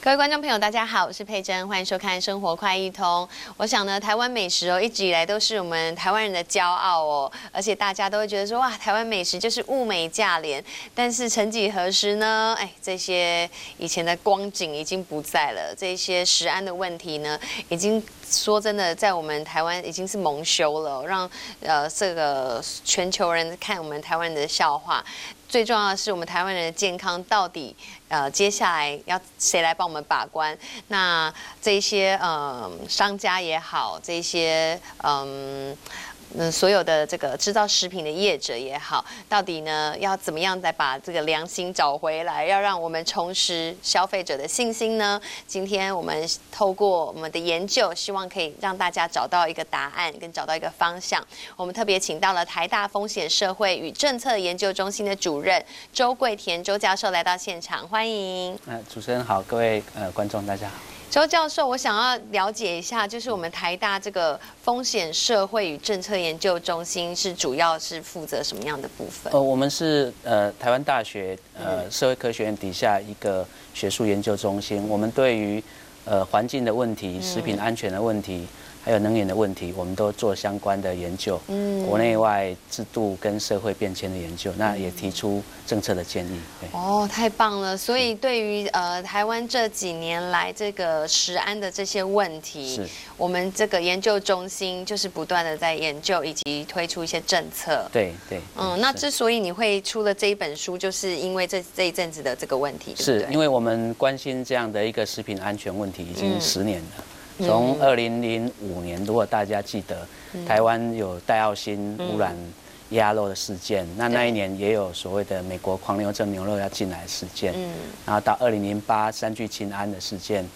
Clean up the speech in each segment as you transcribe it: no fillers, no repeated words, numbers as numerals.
各位观众朋友，大家好，我是佩珍，欢迎收看《生活快一通》。我想呢，台湾美食一直以来都是我们台湾人的骄傲哦，而且大家都会觉得说，哇，台湾美食就是物美价廉。但是曾几何时呢？这些以前的光景已经不在了，这些食安的问题呢，已经说真的，在我们台湾已经是蒙羞了，让这个全球人看我们台湾人的笑话。最重要的是，我们台湾人的健康到底接下来要谁来帮我们把关？那这些商家也好，这些所有的这个制造食品的业者也好，到底呢要怎么样再把这个良心找回来，要让我们重拾消费者的信心呢？今天我们透过我们的研究，希望可以让大家找到一个答案，跟找到一个方向。我们特别请到了台大风险社会与政策研究中心的主任周桂田周教授来到现场，欢迎。 主持人好，各位观众大家好。 周教授，我想要了解一下，就是我们台大这个风险社会与政策研究中心主要是负责什么样的部分？ 我们是台湾大学社会科学院底下一个学术研究中心，我们对于环境的问题、食品安全的问题，还有能源的问题，我们都做相关的研究，国内外制度跟社会变迁的研究，那也提出政策的建议。 哦，太棒了！所以对于台湾这几年来这个食安的这些问题，我们这个研究中心就是不断的在研究以及推出一些政策。 对。 那之所以你会出了这一本书，就是因为这一阵子的这个问题，对不对？ 是因为我们关心这样的一个食品安全问题已经10年了。从2005年，如果大家记得，台湾有戴奥辛污染鸭肉的事件，那一年也有所谓的美国狂牛症牛肉要进来的事件，然后到2008三聚氰胺的事件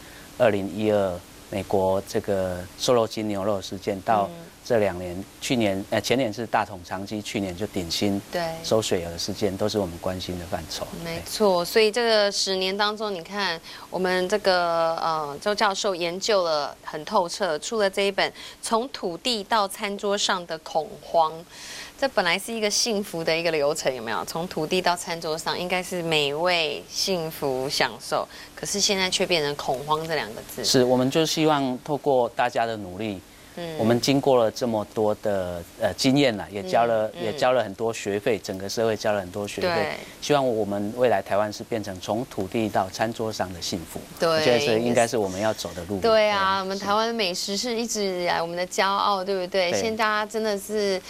，2012美国这个瘦肉精牛肉事件，到这2年，前年是大统长鸡，去年就鼎新收水鹅的事件，都是我们关心的范畴。 没错，所以这个10年当中，你看我们这个周教授研究了很透彻，出了这一本《从土地到餐桌上的恐慌》。这本来是一个幸福的一个流程，有没有？从土地到餐桌上，应该是美味、幸福、享受，可是现在却变成恐慌这2个字。 是，我们就希望透过大家的努力，我们经过了这么多的经验了，也交了很多学费，整个社会交了很多学费。希望我们未来台湾是变成从土地到餐桌上的幸福。对，我觉得这应该是我们要走的路。 对啊，我们台湾的美食是一直以来我们的骄傲，对不对？现在大家真的是，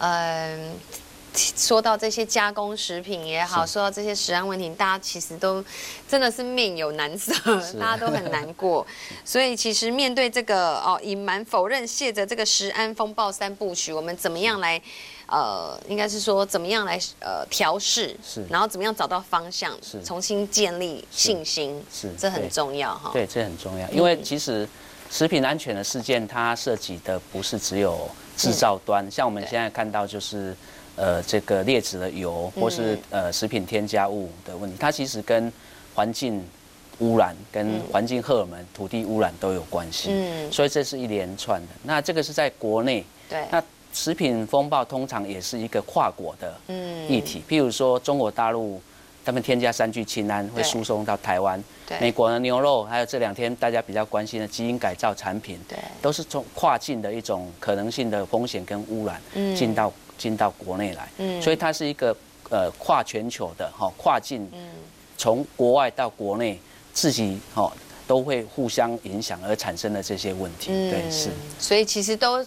说到这些加工食品也好，说到这些食安问题，大家其实都真的是面有难色，大家都很难过。所以其实面对这个隐瞒、否认、卸责这个食安风暴3部曲，我们怎么样来应该是说怎么样来调试，然后怎么样找到方向，重新建立信心，这很重要哈。 对，这很重要，因为其实食品安全的事件，它涉及的不是只有制造端，像我们现在看到就是这个劣质的油，或是食品添加物的问题，它其实跟环境污染、跟环境荷尔蒙、土地污染都有关系。所以这是一连串的。那这个是在国内，那食品风暴通常也是一个跨国的议题，譬如说中国大陆他们添加三聚氰胺会输送到台湾，美国的牛肉，还有这2天大家比较关心的基因改造产品，都是从跨境的一种可能性的风险跟污染进到国内来，所以它是一个跨全球的跨境，从国外到国内自己都会互相影响而产生的这些问题。对，是。 所以其实都